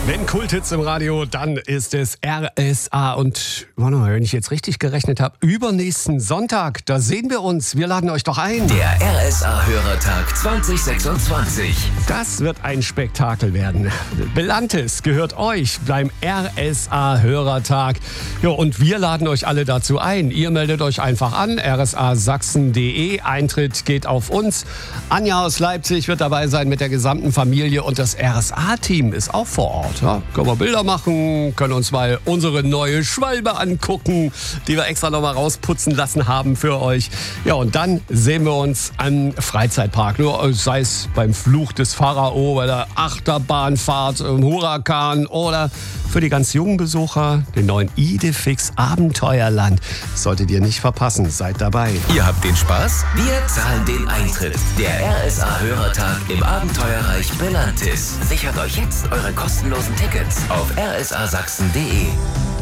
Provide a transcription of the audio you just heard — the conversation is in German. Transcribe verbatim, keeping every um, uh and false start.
Wenn Kulthits im Radio, dann ist es R S A. Und warte mal, wenn ich jetzt richtig gerechnet habe, übernächsten Sonntag, da sehen wir uns. Wir laden euch doch ein. Der R S A-Hörertag zwanzig sechsundzwanzig. Das wird ein Spektakel werden. Belantes gehört euch beim R S A-Hörertag. Ja, und wir laden euch alle dazu ein. Ihr meldet euch einfach an, r s a sachsen punkt d e. Eintritt geht auf uns. Anja aus Leipzig wird dabei sein mit der gesamten Familie und das R S A-Team ist auch vor Ort. Ja, können wir Bilder machen, können uns mal unsere neue Schwalbe angucken, die wir extra noch mal rausputzen lassen haben für euch. Ja, und dann sehen wir uns am Freizeitpark. Nur sei es beim Fluch des Pharao, bei der Achterbahnfahrt im Hurakan oder für die ganz jungen Besucher den neuen Idefix Abenteuerland. Solltet ihr nicht verpassen, seid dabei. Ihr habt den Spaß? Wir zahlen den Eintritt. Der R S A-Hörertag im Abenteuerreich Belantis. Sichert euch jetzt eure kostenlosen Tickets auf r s a sachsen punkt d e.